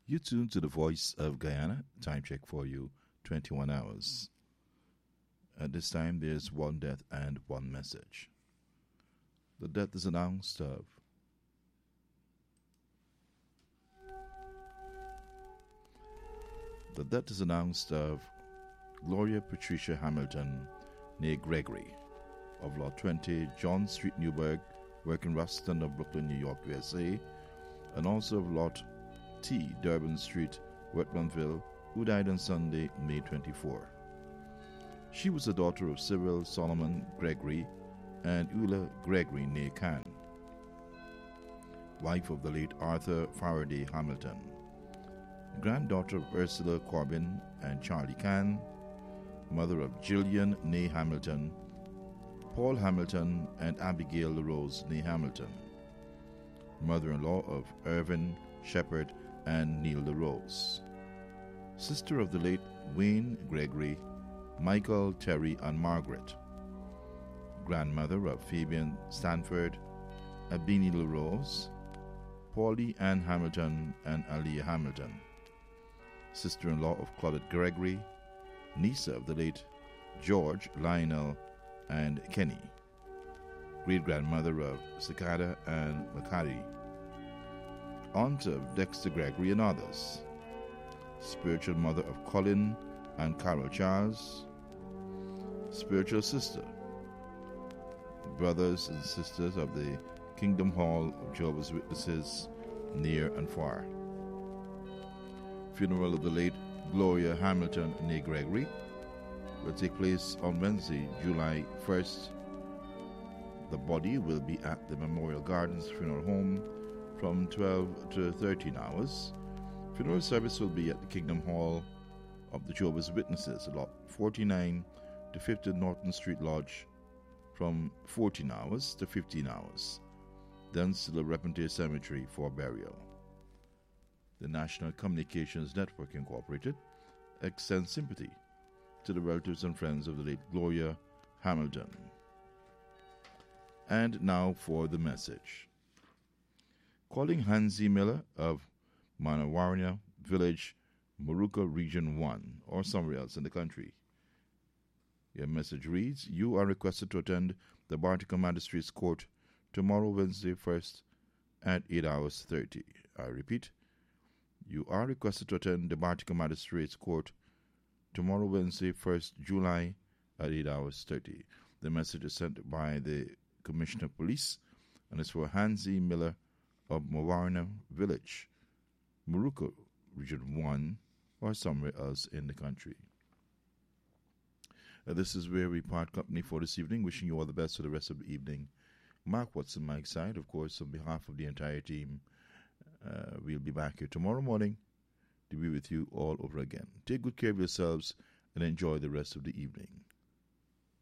You tune to the Voice of Guyana. Time check for you, 21 hours. At this time, there's one death and one message. The death is announced of Gloria Patricia Hamilton, née Gregory, of Lot 20, John Street, Newburgh, working Ruston of Brooklyn, New York, USA, and also of Lot T, Durban Street, Wetmanville, who died on Sunday, May 24. She was the daughter of Cyril Solomon Gregory and Eula Gregory, née Can, wife of the late Arthur Faraday Hamilton, granddaughter of Ursula Corbin and Charlie Can, mother of Gillian, née Hamilton, Paul Hamilton and Abigail LaRose, née Hamilton, mother-in-law of Irvin Shepard and Neil LaRose, sister of the late Wayne Gregory, Michael, Terry, and Margaret, grandmother of Fabian Stanford, Abini LaRose, Paulie Ann Hamilton, and Aliyah Hamilton, sister-in-law of Claudette Gregory, niece of the late George, Lionel, and Kenny, great-grandmother of Cicada and Macari, aunt of Dexter Gregory and others, spiritual mother of Colin and Carol Charles, spiritual sister, brothers and sisters of the Kingdom Hall of Jehovah's Witnesses, near and far. Funeral of the late Gloria Hamilton, née Gregory, will take place on Wednesday, July 1st. The body will be at the Memorial Gardens Funeral Home from 12 to 13 hours. Funeral service will be at the Kingdom Hall of the Jehovah's Witnesses, lot 49 to 50 Norton Street Lodge, from 14 hours to 15 hours. Then to the Repentance Cemetery for burial. The National Communications Network Incorporated extends sympathy to the relatives and friends of the late Gloria Hamilton. And now for the message. Calling Hansi Miller of Manawarina Village, Moruca Region 1, or somewhere else in the country. Your message reads, you are requested to attend the Bartica Magistrates Court tomorrow, Wednesday 1st at 8 hours 30. I repeat, you are requested to attend the Bartica Magistrates Court tomorrow, Wednesday 1st July at 8 hours 30. The message is sent by the Commissioner of Police and is for Hansi Miller of Mawarina Village, Moruca Region 1, or somewhere else in the country. This is where we part company for this evening, wishing you all the best for the rest of the evening. Mark Watson, Mike Side, of course, on behalf of the entire team, we'll be back here tomorrow morning to be with you all over again. Take good care of yourselves and enjoy the rest of the evening.